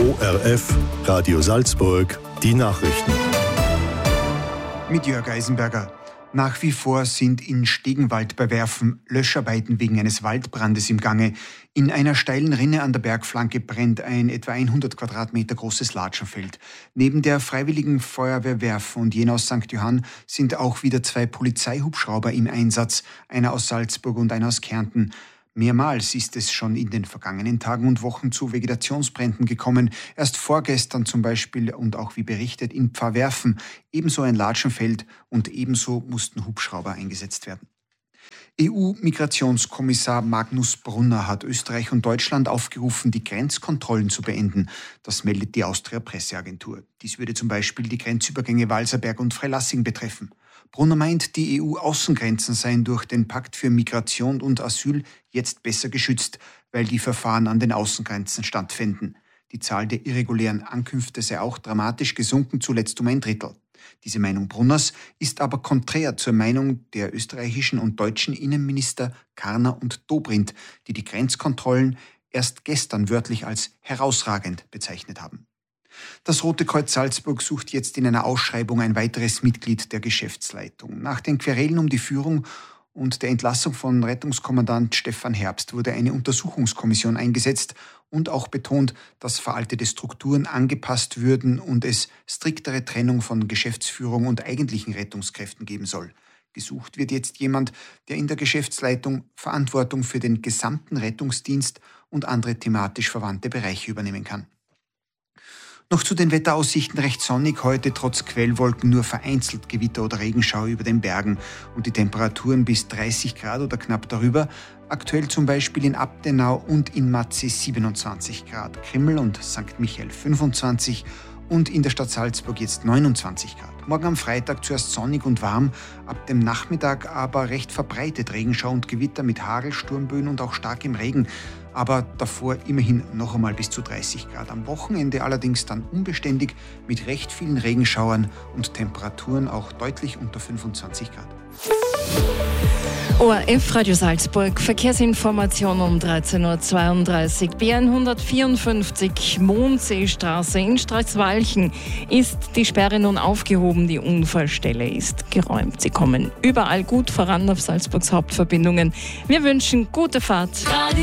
ORF Radio Salzburg, die Nachrichten. Mit Jörg Eisenberger. Nach wie vor sind in Stegenwald bei Werfen Löscharbeiten wegen eines Waldbrandes im Gange. In einer steilen Rinne an der Bergflanke brennt ein etwa 100 Quadratmeter großes Latschenfeld. Neben der Freiwilligen Feuerwehr Werfen und jener aus St. Johann sind auch wieder 2 Polizeihubschrauber im Einsatz, einer aus Salzburg und einer aus Kärnten. Mehrmals ist es schon in den vergangenen Tagen und Wochen zu Vegetationsbränden gekommen. Erst vorgestern zum Beispiel und auch wie berichtet in Pfarrwerfen ebenso ein Latschenfeld und ebenso mussten Hubschrauber eingesetzt werden. EU-Migrationskommissar Magnus Brunner hat Österreich und Deutschland aufgerufen, die Grenzkontrollen zu beenden. Das meldet die Austria-Presseagentur. Dies würde zum Beispiel die Grenzübergänge Walserberg und Freilassing betreffen. Brunner meint, die EU-Außengrenzen seien durch den Pakt für Migration und Asyl jetzt besser geschützt, weil die Verfahren an den Außengrenzen stattfinden. Die Zahl der irregulären Ankünfte sei auch dramatisch gesunken, zuletzt um 1/3. Diese Meinung Brunners ist aber konträr zur Meinung der österreichischen und deutschen Innenminister Karner und Dobrindt, die die Grenzkontrollen erst gestern wörtlich als herausragend bezeichnet haben. Das Rote Kreuz Salzburg sucht jetzt in einer Ausschreibung ein weiteres Mitglied der Geschäftsleitung. Nach den Querelen um die Führung und der Entlassung von Rettungskommandant Stefan Herbst wurde eine Untersuchungskommission eingesetzt und auch betont, dass veraltete Strukturen angepasst würden und es striktere Trennung von Geschäftsführung und eigentlichen Rettungskräften geben soll. Gesucht wird jetzt jemand, der in der Geschäftsleitung Verantwortung für den gesamten Rettungsdienst und andere thematisch verwandte Bereiche übernehmen kann. Noch zu den Wetteraussichten: recht sonnig heute, trotz Quellwolken nur vereinzelt Gewitter oder Regenschauer über den Bergen und die Temperaturen bis 30 Grad oder knapp darüber. Aktuell zum Beispiel in Abtenau und in Matzee 27 Grad, Krimml und St. Michael 25 und in der Stadt Salzburg jetzt 29 Grad. Morgen am Freitag zuerst sonnig und warm, ab dem Nachmittag aber recht verbreitet Regenschauer und Gewitter mit Hagel, Sturmböen und auch starkem Regen. Aber davor immerhin noch einmal bis zu 30 Grad. Am Wochenende allerdings dann unbeständig mit recht vielen Regenschauern und Temperaturen auch deutlich unter 25 Grad. ORF Radio Salzburg, Verkehrsinformation um 13.32 Uhr. B154 Mondseestraße in Straßwalchen ist die Sperre nun aufgehoben. Die Unfallstelle ist geräumt. Sie kommen überall gut voran auf Salzburgs Hauptverbindungen. Wir wünschen gute Fahrt.